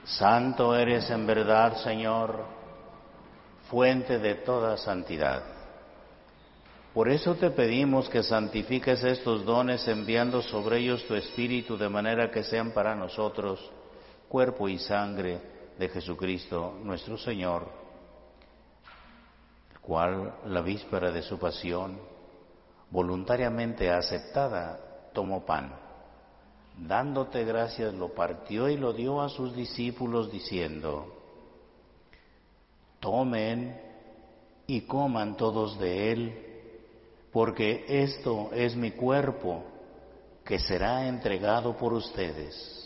Santo eres en verdad, Señor, fuente de toda santidad. Por eso te pedimos que santifiques estos dones enviando sobre ellos tu Espíritu, de manera que sean para nosotros cuerpo y sangre de Jesucristo nuestro Señor, el cual, la víspera de su pasión, voluntariamente aceptada, tomó pan. Dándote gracias, lo partió y lo dio a sus discípulos, diciendo: tomen y coman todos de él, porque esto es mi cuerpo, que será entregado por ustedes.